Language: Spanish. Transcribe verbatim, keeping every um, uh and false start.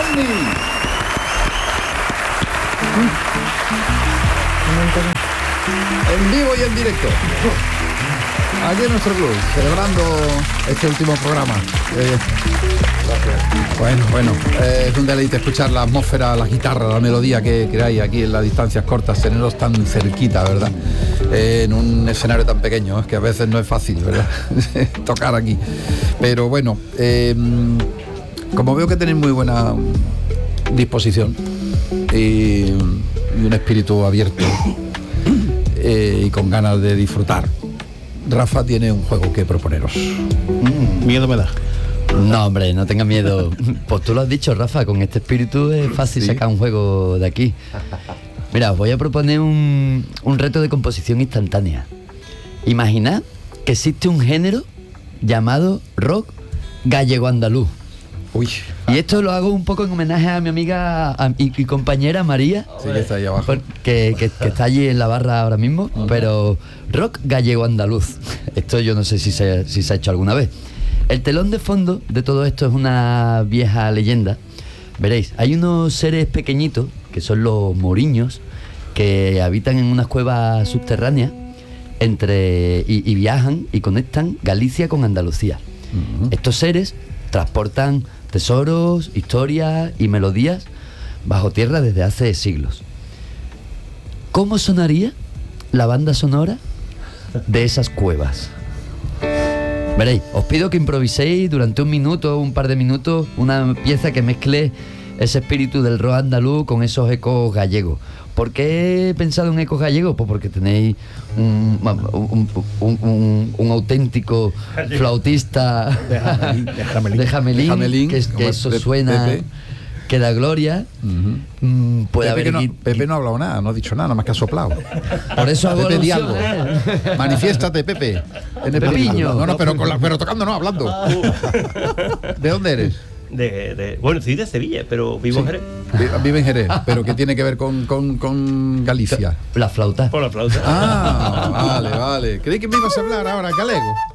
Andy. En vivo y en directo. Aquí en nuestro club, celebrando este último programa. Eh, bueno, bueno, eh, es un deleite escuchar la atmósfera, la guitarra, la melodía que, que hay aquí en las distancias cortas, tenerlos tan cerquita, ¿verdad? Eh, en un escenario tan pequeño, es que a veces no es fácil, ¿verdad? Tocar aquí. Pero bueno, eh, como veo que tenéis muy buena disposición y, y un espíritu abierto eh, y con ganas de disfrutar, Rafa tiene un juego que proponeros. Mm, miedo me da. No, hombre, no tengas miedo. Pues tú lo has dicho, Rafa, con este espíritu es fácil, ¿sí?, sacar un juego de aquí. Mira, os voy a proponer un, un reto de composición instantánea. Imaginad que existe un género llamado rock gallego-andaluz. Uy. Y esto lo hago un poco en homenaje a mi amiga a, y, y compañera María, sí, que está ahí abajo, que, que, que está allí en la barra ahora mismo. Uh-huh. Pero rock gallego-andaluz, esto yo no sé si se, si se ha hecho alguna vez. El telón de fondo de todo esto es una vieja leyenda. Veréis, hay unos seres pequeñitos, que son los moriños, que habitan en unas cuevas subterráneas entre y, y viajan y conectan Galicia con Andalucía. Uh-huh. Estos seres transportan tesoros, historias y melodías bajo tierra desde hace siglos. ¿Cómo sonaría la banda sonora de esas cuevas? Veréis, os pido que improviséis durante un minuto, un par de minutos, una pieza que mezcle ese espíritu del rock andaluz con esos ecos gallegos. ¿Por qué he pensado en ecos gallegos? Pues porque tenéis un, un, un, un, un auténtico flautista de Jamelín, de Jamelín, de Jamelín, de Jamelín, que, es, que eso Pepe, suena, Pepe, que da gloria. Uh-huh. Mm, puede Pepe, haber que no, Pepe no ha hablado nada, no ha dicho nada, nada más que ha soplado. Por eso hago Pepe, di algo. Manifiéstate, Pepe. En el Pepiño. No, no, pero, con la, pero tocando, no, hablando. ¿De dónde eres? De, de, bueno, soy de Sevilla, pero vivo sí. en Jerez. Vive en Jerez, pero ¿qué tiene que ver con, con, con Galicia? La flauta. Por la flauta. Ah, vale, vale. Creí que me ibas a hablar ahora, galego.